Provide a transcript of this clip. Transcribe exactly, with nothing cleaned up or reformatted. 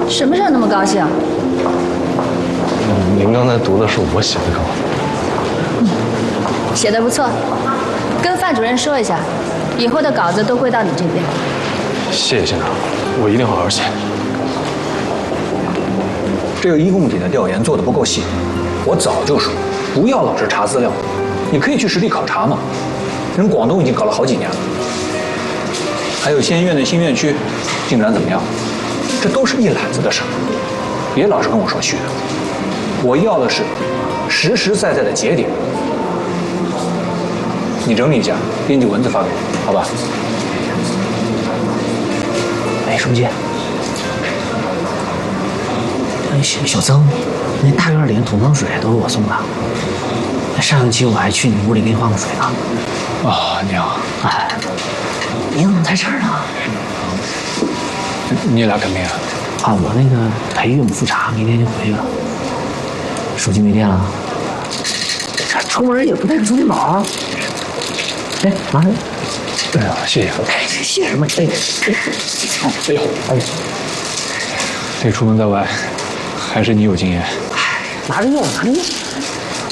什么事儿那么高兴？ 您刚才读的是我写的稿。 嗯，写的不错，跟范主任说一下，以后的稿子都归到你这边。 谢谢县长，我一定好好写。 这个一共体的调研做的不够细，我早就说不要老是查资料，你可以去实地考察嘛。人广东已经搞了好几年了。还有县医院的新院区进展怎么样？这都是一揽子的事儿，别老是跟我说虚的。我要的是实实在在的节点。你整理一下，编辑文字发给我，好吧？ 哎，书记，哎，小小曾，那大院里的桶装水都是我送的。上一期我还去你屋里给你换过水呢。 啊，娘， 哎，你怎么在这儿呢？ 你俩干咩啊？ 啊，我那个陪岳母复查，明天就回去了。手机没电了，这出门也不带个充电宝啊。哎，拿着。 哎呀，谢谢。 哎，谢什么？哎， 哎呦，哎，这出门在外，还是你有经验。 拿着用，拿着用。